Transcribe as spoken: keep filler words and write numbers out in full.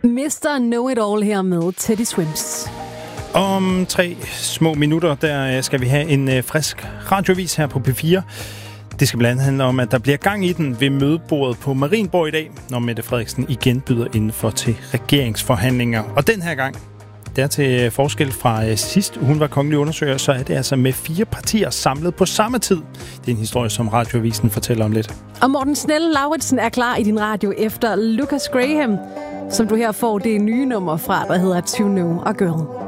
mister Know-It-All her med Teddy Swims. Om tre små minutter, der skal vi have en frisk radiovis her på P fire. Det skal blandt andet handle om, at der bliver gang i den ved mødebordet på Marienborg i dag, når Mette Frederiksen igen byder indenfor til regeringsforhandlinger. Og den her gang, der til forskel fra sidst hun var kongelig undersøger, så er det altså med fire partier samlet på samme tid. Det er en historie, som Radioavisen fortæller om lidt. Og Morten Snelle Lauritsen er klar i din radio efter Lucas Graham, som du her får det nye nummer fra, der hedder To Know a Girl.